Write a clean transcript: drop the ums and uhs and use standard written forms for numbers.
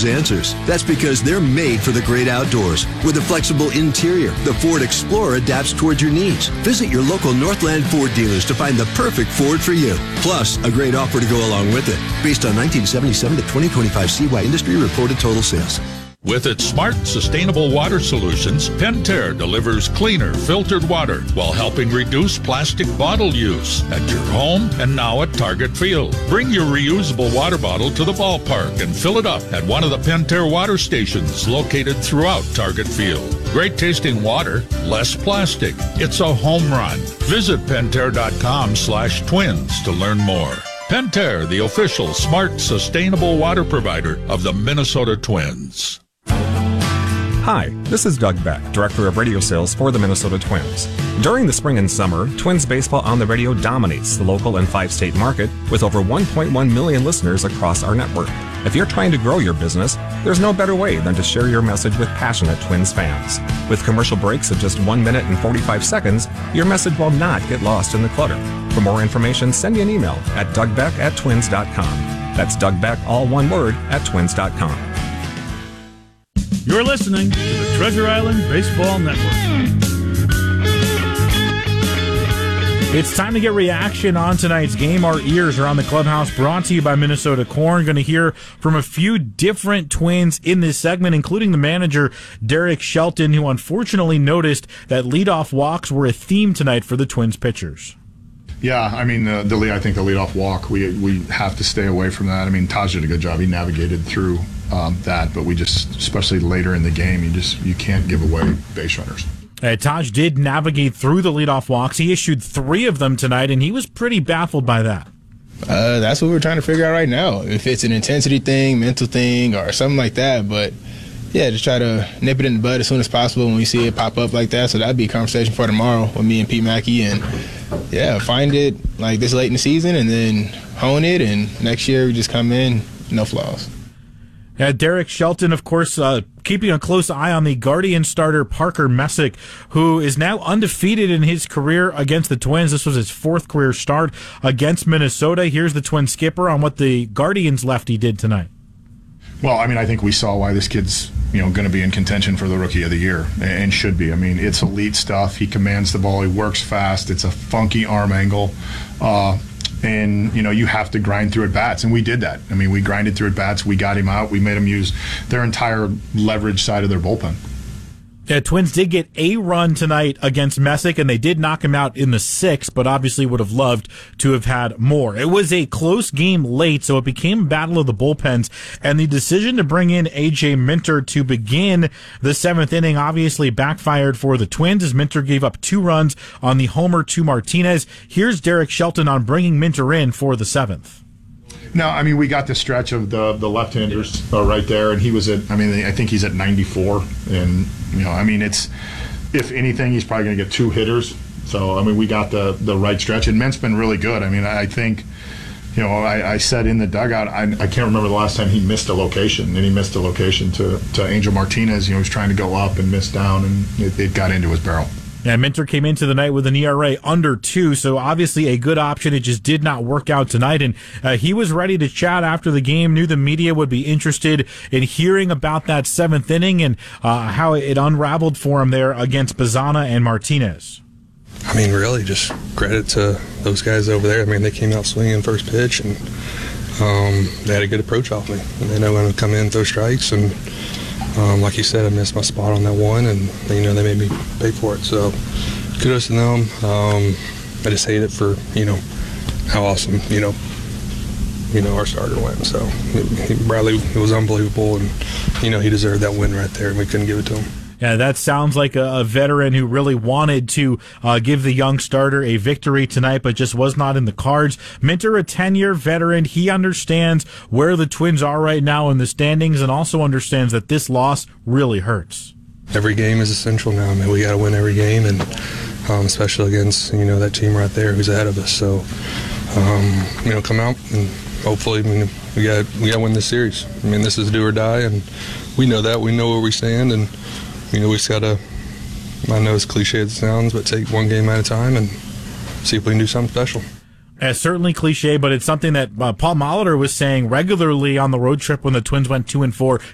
those answers. That's because they're made for the great outdoors. With a flexible interior, the Ford Explorer adapts toward your needs. Visit your local Northland Ford dealers to find the perfect Ford for you. Plus, a great offer to go along with it. Based on 1977 to 2025 CY industry reported total sales. With its smart, sustainable water solutions, Pentair delivers cleaner, filtered water while helping reduce plastic bottle use at your home and now at Target Field. Bring your reusable water bottle to the ballpark and fill it up at one of the Pentair water stations located throughout Target Field. Great tasting water, less plastic. It's a home run. Visit Pentair.com/twins to learn more. Pentair, the official smart, sustainable water provider of the Minnesota Twins. Hi, this is Doug Beck, Director of Radio Sales for the Minnesota Twins. During the spring and summer, Twins baseball on the radio dominates the local and 5-state market with over 1.1 million listeners across our network. If you're trying to grow your business, there's no better way than to share your message with passionate Twins fans. With commercial breaks of just 1 minute and 45 seconds, your message will not get lost in the clutter. For more information, send me an email at dougbeck@twins.com. That's Doug Beck, all one word, @twins.com. You're listening to the Treasure Island Baseball Network. It's time to get reaction on tonight's game. Our ears are on the clubhouse, brought to you by Minnesota Corn. Going to hear from a few different Twins in this segment, including the manager, Derek Shelton, who unfortunately noticed that leadoff walks were a theme tonight for the Twins pitchers. Yeah, I mean, I think the leadoff walk, we have to stay away from that. I mean, Taj did a good job. He navigated through that, but we just, especially later in the game, you can't give away base runners. Taj did navigate through the leadoff walks. He issued 3 of them tonight, and he was pretty baffled by that. That's what we're trying to figure out right now. If it's an intensity thing, mental thing, or something like that. But, yeah, just try to nip it in the bud as soon as possible when we see it pop up like that. So that'd be a conversation for tomorrow with me and Pete Mackey. And, yeah, find it like this late in the season and then hone it. And next year we just come in, no flaws. Derek Shelton, of course, keeping a close eye on the Guardian starter Parker Messick, who is now undefeated in his career against the Twins. This was his 4th career start against Minnesota. Here's the Twin skipper on what the Guardians lefty did tonight. Well, I mean, I think we saw why this kid's going to be in contention for the Rookie of the Year, and should be. I mean, it's elite stuff. He commands the ball. He works fast. It's a funky arm angle. And, you have to grind through at bats, and we did that. I mean, we grinded through at bats. We got him out. We made him use their entire leverage side of their bullpen. Twins did get a run tonight against Messick, and they did knock him out in the 6th, but obviously would have loved to have had more. It was a close game late, so it became a battle of the bullpens, and the decision to bring in A.J. Minter to begin the 7th inning obviously backfired for the Twins, as Minter gave up 2 runs on the homer to Martinez. Here's Derek Shelton on bringing Minter in for the 7th. No, I mean, we got the stretch of the left-handers right there, and he was at, I think he's at 94. And, it's, if anything, he's probably going to get 2 hitters. So, we got the right stretch. And Mint's been really good. I think, I said in the dugout, I can't remember the last time he missed a location. And he missed a location to Angel Martinez. He was trying to go up and miss down, and it got into his barrel. Yeah, Minter came into the night with an ERA under 2, so obviously a good option. It just did not work out tonight, and he was ready to chat after the game, knew the media would be interested in hearing about that 7th inning and how it unraveled for him there against Bazana and Martinez. Really just credit to those guys over there. They came out swinging first pitch, and they had a good approach off me. And they know when to come in and throw strikes, and like you said, I missed my spot on that one, and they made me pay for it. So kudos to them. I just hate it for how awesome our starter went. So Bradley, it was unbelievable, and he deserved that win right there, and we couldn't give it to him. Yeah, that sounds like a veteran who really wanted to give the young starter a victory tonight, but just was not in the cards. Minter, a 10-year veteran, he understands where the Twins are right now in the standings, and also understands that this loss really hurts. Every game is essential now. We got to win every game, and especially against that team right there who's ahead of us. So come out and hopefully we got to win this series. This is do or die, and we know that. We know where we stand, and we just got to, I know it's cliche as it sounds, but take one game at a time and see if we can do something special. Certainly cliche, but it's something that Paul Molitor was saying regularly on the road trip when the Twins went 2-4